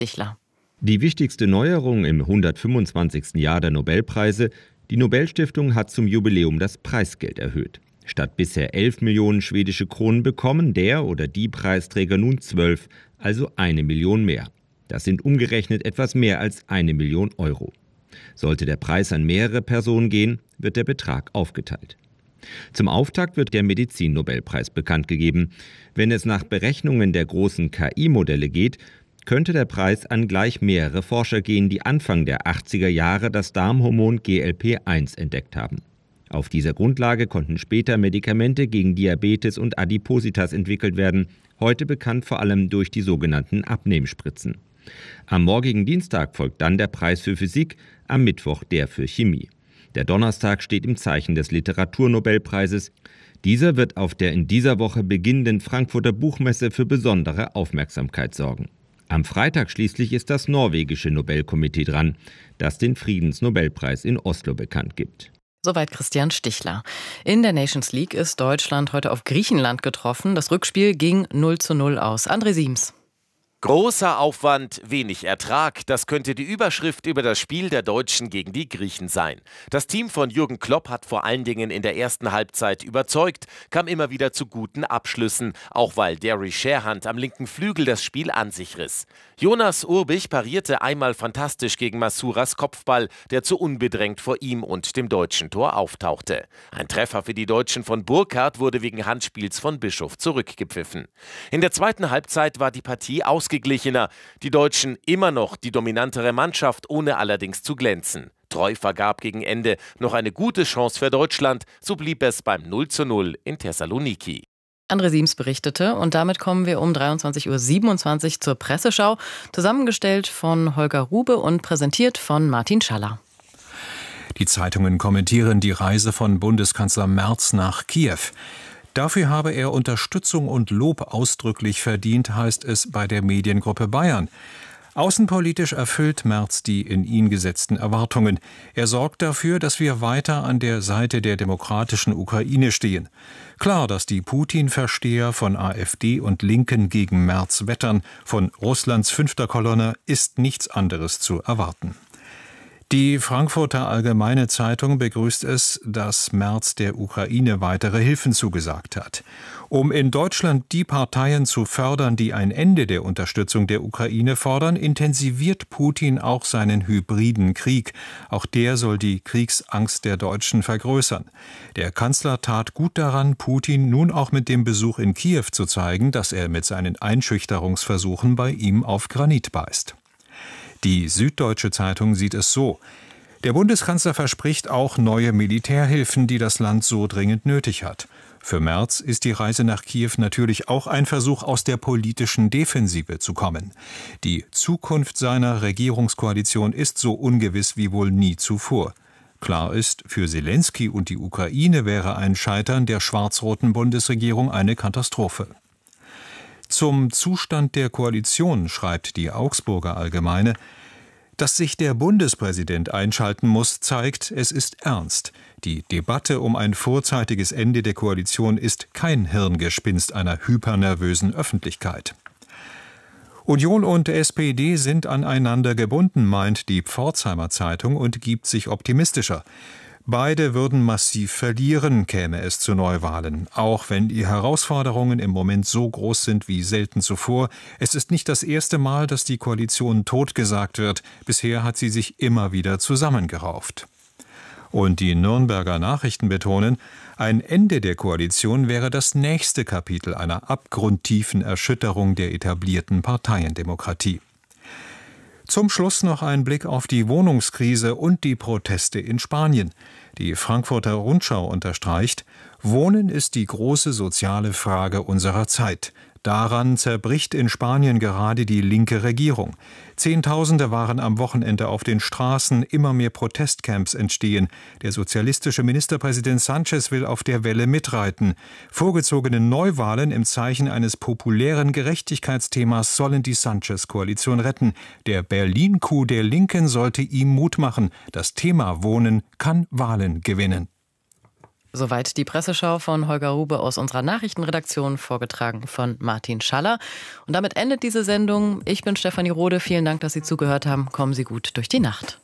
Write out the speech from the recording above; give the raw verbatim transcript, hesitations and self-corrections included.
Stichler. Die wichtigste Neuerung im hundertfünfundzwanzigsten Jahr der Nobelpreise: Die Nobelstiftung hat zum Jubiläum das Preisgeld erhöht. Statt bisher elf Millionen schwedische Kronen bekommen der oder die Preisträger nun zwölf, also eine Million mehr. Das sind umgerechnet etwas mehr als eine Million Euro. Sollte der Preis an mehrere Personen gehen, wird der Betrag aufgeteilt. Zum Auftakt wird der Medizin-Nobelpreis bekannt gegeben. Wenn es nach Berechnungen der großen K I-Modelle geht, könnte der Preis an gleich mehrere Forscher gehen, die Anfang der achtziger Jahre das Darmhormon G L P eins entdeckt haben. Auf dieser Grundlage konnten später Medikamente gegen Diabetes und Adipositas entwickelt werden, heute bekannt vor allem durch die sogenannten Abnehmspritzen. Am morgigen Dienstag folgt dann der Preis für Physik, am Mittwoch der für Chemie. Der Donnerstag steht im Zeichen des Literaturnobelpreises. Dieser wird auf der in dieser Woche beginnenden Frankfurter Buchmesse für besondere Aufmerksamkeit sorgen. Am Freitag schließlich ist das norwegische Nobelkomitee dran, das den Friedensnobelpreis in Oslo bekannt gibt. Soweit Christian Stichler. In der Nations League ist Deutschland heute auf Griechenland getroffen. Das Rückspiel ging null zu null aus. André Siems. Großer Aufwand, wenig Ertrag, das könnte die Überschrift über das Spiel der Deutschen gegen die Griechen sein. Das Team von Jürgen Klopp hat vor allen Dingen in der ersten Halbzeit überzeugt, kam immer wieder zu guten Abschlüssen, auch weil Derry Sherhand am linken Flügel das Spiel an sich riss. Jonas Urbich parierte einmal fantastisch gegen Masuras Kopfball, der zu unbedrängt vor ihm und dem deutschen Tor auftauchte. Ein Treffer für die Deutschen von Burkhardt wurde wegen Handspiels von Bischof zurückgepfiffen. In der zweiten Halbzeit war die Partie ausgeglichener. Die Deutschen immer noch die dominantere Mannschaft, ohne allerdings zu glänzen. Treu vergab gegen Ende noch eine gute Chance für Deutschland, so blieb es beim null zu null in Thessaloniki. André Siems berichtete und damit kommen wir um dreiundzwanzig Uhr siebenundzwanzig zur Presseschau, zusammengestellt von Holger Rube und präsentiert von Martin Schaller. Die Zeitungen kommentieren die Reise von Bundeskanzler Merz nach Kiew. Dafür habe er Unterstützung und Lob ausdrücklich verdient, heißt es bei der Mediengruppe Bayern. Außenpolitisch erfüllt Merz die in ihn gesetzten Erwartungen. Er sorgt dafür, dass wir weiter an der Seite der demokratischen Ukraine stehen. Klar, dass die Putin-Versteher von AfD und Linken gegen Merz wettern, von Russlands fünfter Kolonne ist nichts anderes zu erwarten. Die Frankfurter Allgemeine Zeitung begrüßt es, dass Merz der Ukraine weitere Hilfen zugesagt hat. Um in Deutschland die Parteien zu fördern, die ein Ende der Unterstützung der Ukraine fordern, intensiviert Putin auch seinen hybriden Krieg. Auch der soll die Kriegsangst der Deutschen vergrößern. Der Kanzler tat gut daran, Putin nun auch mit dem Besuch in Kiew zu zeigen, dass er mit seinen Einschüchterungsversuchen bei ihm auf Granit beißt. Die Süddeutsche Zeitung sieht es so: Der Bundeskanzler verspricht auch neue Militärhilfen, die das Land so dringend nötig hat. Für Merz ist die Reise nach Kiew natürlich auch ein Versuch, aus der politischen Defensive zu kommen. Die Zukunft seiner Regierungskoalition ist so ungewiss wie wohl nie zuvor. Klar ist, für Selenskyj und die Ukraine wäre ein Scheitern der schwarz-roten Bundesregierung eine Katastrophe. Zum Zustand der Koalition schreibt die Augsburger Allgemeine: Dass sich der Bundespräsident einschalten muss, zeigt, es ist ernst. Die Debatte um ein vorzeitiges Ende der Koalition ist kein Hirngespinst einer hypernervösen Öffentlichkeit. Union und S P D sind aneinander gebunden, meint die Pforzheimer Zeitung und gibt sich optimistischer. Beide würden massiv verlieren, käme es zu Neuwahlen. Auch wenn die Herausforderungen im Moment so groß sind wie selten zuvor. Es ist nicht das erste Mal, dass die Koalition totgesagt wird. Bisher hat sie sich immer wieder zusammengerauft. Und die Nürnberger Nachrichten betonen, ein Ende der Koalition wäre das nächste Kapitel einer abgrundtiefen Erschütterung der etablierten Parteiendemokratie. Zum Schluss noch ein Blick auf die Wohnungskrise und die Proteste in Spanien. Die Frankfurter Rundschau unterstreicht: Wohnen ist die große soziale Frage unserer Zeit. Daran zerbricht in Spanien gerade die linke Regierung. Zehntausende waren am Wochenende auf den Straßen, immer mehr Protestcamps entstehen. Der sozialistische Ministerpräsident Sánchez will auf der Welle mitreiten. Vorgezogene Neuwahlen im Zeichen eines populären Gerechtigkeitsthemas sollen die Sánchez-Koalition retten. Der Berlin-Coup der Linken sollte ihm Mut machen. Das Thema Wohnen kann Wahlen gewinnen. Soweit die Presseschau von Holger Rube aus unserer Nachrichtenredaktion, vorgetragen von Martin Schaller. Und damit endet diese Sendung. Ich bin Stefanie Rode. Vielen Dank, dass Sie zugehört haben. Kommen Sie gut durch die Nacht.